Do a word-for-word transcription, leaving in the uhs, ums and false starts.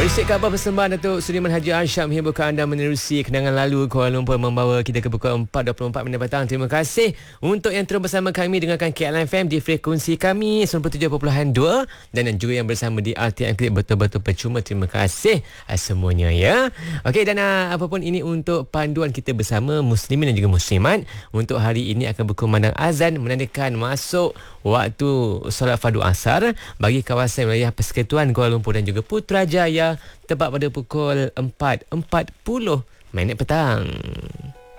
Isi khabar persembahan Datuk Sudirman Haji Arsyad menghiburkan anda menerusi kenangan lalu Kuala Lumpur membawa kita ke pukul empat dua puluh empat minit petang. Terima kasih untuk yang terus bersama kami dengarkan K L F M di frekuensi kami sembilan puluh tujuh perpuluhan dua dan juga yang bersama di R T M Click betul-betul percuma. Terima kasih uh, semuanya ya. Okey, dan uh, apapun ini untuk panduan kita bersama muslimin dan juga muslimat untuk hari ini akan berkumandang azan menandakan masuk waktu solat fardu asar bagi kawasan wilayah Persekutuan Kuala Lumpur dan juga Putrajaya tepat pada pukul empat empat puluh minit petang.